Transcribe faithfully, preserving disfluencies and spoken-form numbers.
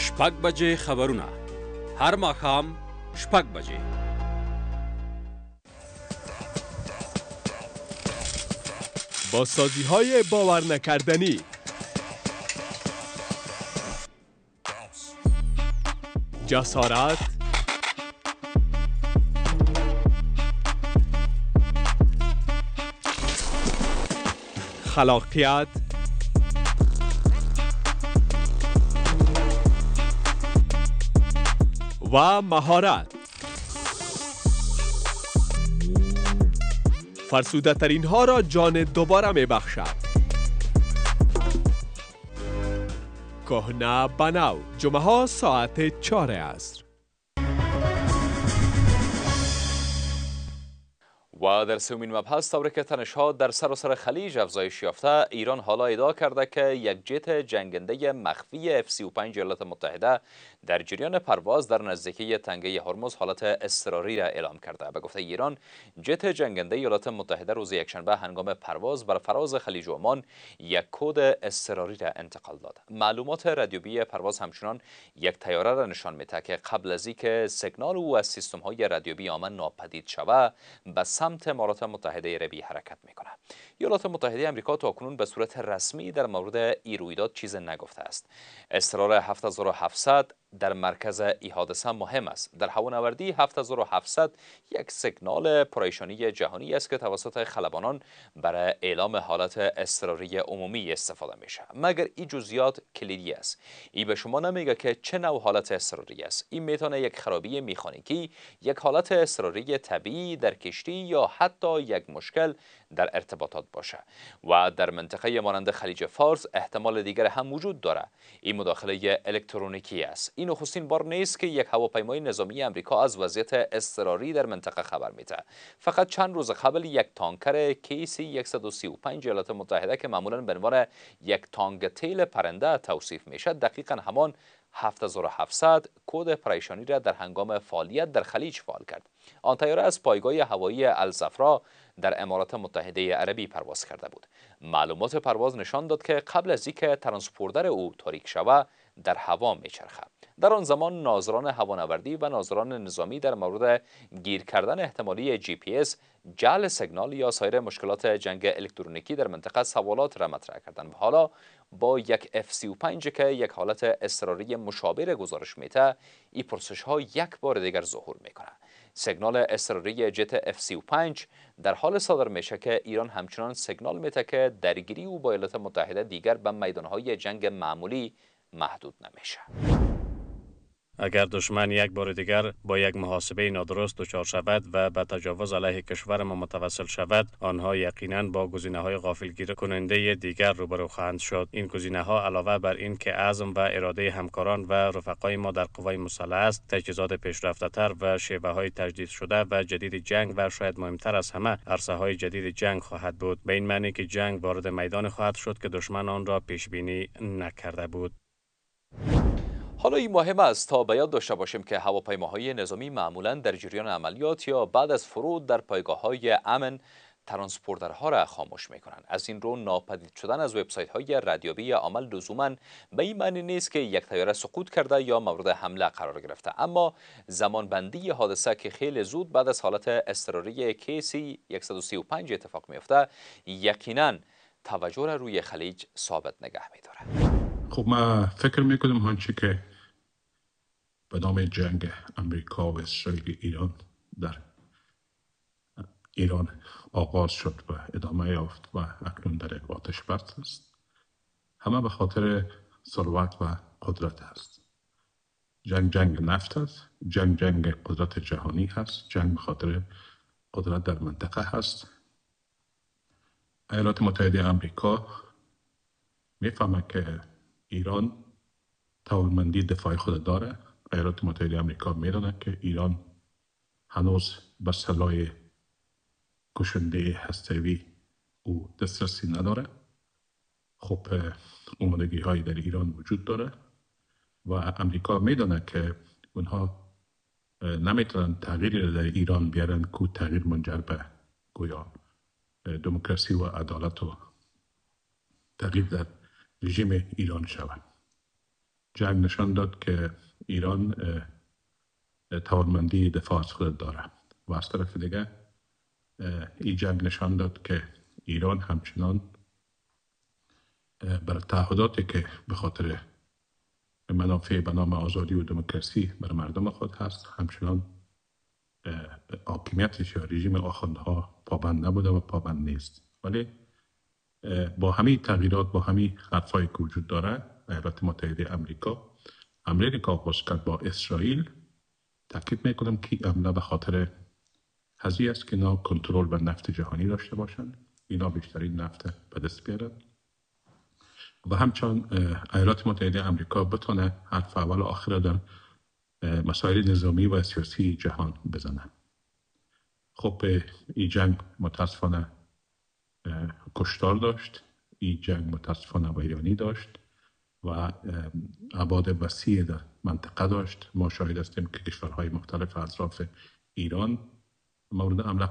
شپږ بجې خبرونه هر ماښام شپږ بجې. بازسازی های باور نکردنی، جسارت، خلاقیت، و مهارت. فرسوده ترین ها را جان دوباره می بخشد. کهنه بنو، جمعه ها ساعت چهار عصر. و در سومین مبحث، تبریک تنش‌ها در سراسر خلیج افزایش یافته، ایران حالا ادعا کرده که یک جت جنگنده مخفی اف سی و پنج ایالات متحده در جریان پرواز در نزدیکی تنگه هرمز حالت اضطراری را اعلام کرده. به گفته ایران، جت جنگنده ایالات متحده روز یکشنبه هنگام پرواز بر فراز خلیج عمان یک کد اضطراری را انتقال داد. معلومات رادیویی پرواز همچنان یک طیاره را نشان می‌دهد که قبل از اینکه سیگنال او از سیستم‌های رادیویی آمن ناپدید شود، به سمت امارات متحده عربی حرکت میکنه. ایالات متحده آمریکا تاکنون به صورت رسمی در مورد این رویداد چیز نگفته است. اصرار هفت هزار و هفتصد در مرکز این حادثه مهم است. در هوانوردی هفت هزار و هفتصد یک سیگنال پریشانی جهانی است که توسط خلبانان برای اعلام حالت اضطراری عمومی استفاده میشه. مگر این جزئیات کلیدی است. این به شما نمیگه که چه نوع حالت اضطراری است. این میتونه یک خرابی مکانیکی، یک حالت اضطراری طبیعی در کشتی یا حتی یک مشکل در ارتباطات باشه. و در منطقه مانند خلیج فارس احتمال دیگر هم وجود داره. این مداخله الکترونیکی است. این نخستین بار نیست که یک هواپیمای نظامی آمریکا از وضعیت اضطراری در منطقه خبر میده. فقط چند روز قبل یک تانکر کیسی صد و سی و پنج ایالات متحده که معمولا به عنوان یک تانگ تیل پرنده توصیف میشد، دقیقا همان هفت هزار و هفتصد کد پریشانی را در هنگام فعالیت در خلیج فعال کرد. آن طیاره از پایگاه هوایی الزفرا در امارات متحده عربی پرواز کرده بود. معلومات پرواز نشان داد که قبل از اینکه ترانسپوردر او تاریک شود در هوا میچرخد. در آن زمان ناظران هوانوردی و ناظران نظامی در مورد گیر کردن احتمالی جی پی اس، جعل سیگنال یا سایر مشکلات جنگ الکترونیکی در منطقه سوالات را مطرح کردند. و حالا با یک اف سی و پنج که یک حالت اضطراری مشابه گزارش میده، این پرسش ها یک بار دیگر ظهور میکنه. سیگنال اضطراری جت اف سی و پنج در حال صادر میشه که ایران همچنان سیگنال میده که درگیری او با ایالات متحده دیگر به میدانهای جنگ معمولی محدود نمیشه. اگر دشمن یک بار دیگر با یک محاسبه نادرست دچار شود و به تجاوز علیه کشور ما متوسل شود، آنها یقیناً با گزینه‌های غافلگیر کننده دیگر روبرو خواهند شد. این گزینه‌ها علاوه بر این که عزم و اراده همکاران و رفقای ما در قوای مسلح است، تجهیزات پیشرفته‌تر و شیوه‌های تجدید شده و جدید جنگ و شاید مهمتر از همه عرصه‌های جدید جنگ خواهد بود. به این معنی که جنگ وارد میدان خواهد شد که دشمن آن را پیش بینی نکرده بود. حالا این مهم است تا به یاد داشته باشیم که هواپیماهای نظامی معمولاً در جریان عملیات یا بعد از فرود در پایگاه‌های امن ترانسپوردرها را خاموش می‌کنند. از این رو ناپدید شدن از وبسایت‌های رادیویی عمل لزوماً به این معنی نیست که یک طیاره سقوط کرده یا مورد حمله قرار گرفته، اما زمانبندی حادثه که خیلی زود بعد از حالت اضطراری کیسی صد و سی و پنج اتفاق می‌افته، یقیناً توجه را روی خلیج ثابت نگه می‌داره. خب ما فکر میکنم آنچه که به نام جنگ امریکا و اسرائیل ایران در ایران آغاز شد و ادامه یافت و اکنون در یک آتش بس است، همه به خاطر ثروت و قدرت است. جنگ جنگ نفت است، جنگ جنگ قدرت جهانی هست، جنگ به خاطر قدرت در منطقه هست. ایالات متحده آمریکا میفهمه که ایران توانمندی دفاع خود داره. ایالات متحده آمریکا میدونه که ایران هنوز به سلاح کشنده هسته‌ای او دسترسی نداره. خب آمادگی های در ایران وجود داره و امریکا میدونه که اونها نمیتونن تغییری در ایران بیارن که تغییر منجر به گویا دموکراسی و عدالت و تغییر در رژیم ایران شود. جنگ نشان داد که ایران توانمندی دفاع از خود داره و از طرف دیگه این جنگ نشان داد که ایران همچنان بر تعهداتی که به خاطر منافع به نام آزادی و دموکراسی بر مردم خود هست همچنان حاکمیتش یا رژیم آخوندها پابند نبوده و پابند نیست. ولی با همین تغییرات، با همین حرفایی که وجود داره، ایالات متحده امریکا حمله که آغاز کرد با اسرائیل، تاکید میکنم که حمله به خاطر هزینه است که اینا کنترل بر نفت جهانی داشته باشند، اینا بیشترین نفت به دست بیارن و همچنان ایالات متحده امریکا بتونه حرف اول و آخر در مسائل نظامی و سیاسی جهان بزنه. خب این جنگ متاسفانه کشتار داشت، این جنگ متاسفانه ویرانی داشت و ابعاد وسیع در منطقه داشت. ما شاهد هستیم که کشورهای مختلف اطراف ایران مورد حمله